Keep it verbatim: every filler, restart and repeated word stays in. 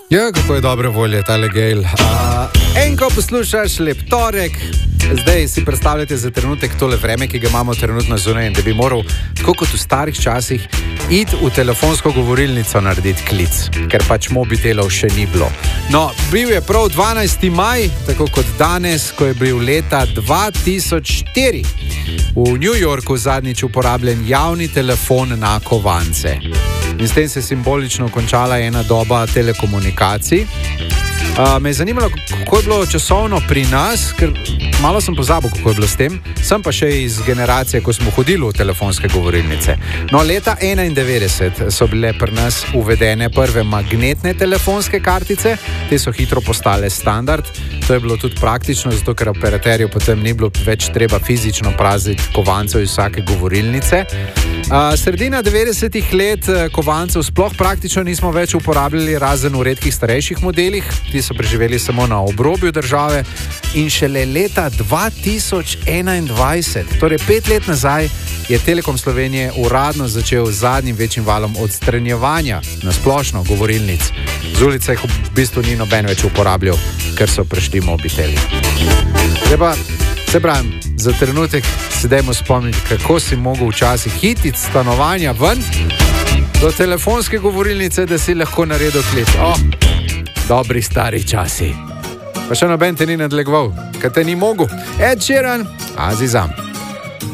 Ja, kako je dobre volje tale Gail. Uh, enko poslušaš, lep torek. Zdaj si predstavljate za trenutek tole vreme, ki ga imamo trenutno zunaj, in da bi moral, tako kot v starih časih, iti v telefonsko govorilnico narediti klic, ker pač mobitelov še ni bilo. No, bil je prav dvanajsti maj, tako kot danes, ko je bil leta dva tisoč štiri v New Yorku zadnjič uporabljen javni telefon na kovance. In s tem se je simbolično končala ena doba telekomunikacij. Uh, me je zanimalo, kako je bilo časovno pri nas, ker malo sem pozabil, kako je bilo s tem. Sem pa še iz generacije, ko smo hodili v telefonske govorilnice. No, leta enaindevetdeset so bile pri nas uvedene prve magnetne telefonske kartice. Te so hitro postale standard. To je bilo tudi praktično, zato ker operaterju potem ni bilo več treba fizično prazniti kovancev iz vsake govorilnice. Uh, sredina devetdesetih let kovancev sploh praktično nismo več uporabljali, razen v redkih starejših modelih. Ti so preživeli samo na obrobju države. In šele leta dva tisoč enaindvajset, torej pet let nazaj, je Telekom Slovenije uradno začel z zadnjim večjim valom odstranjevanja na splošno govorilnic. Z ulice jih v bistvu ni noben več uporabljal, ker so prišli mobiteli. Treba, se pravim, za trenutek se dajmo spomniti, kako si mogel včasih hititi stanovanja ven do telefonske govorilnice, da si lahko naredil klic. Oh, dobri stari časi. Pa še noben te ni nadlegoval, ker te ni mogel. Ed Sheeran, Azizam.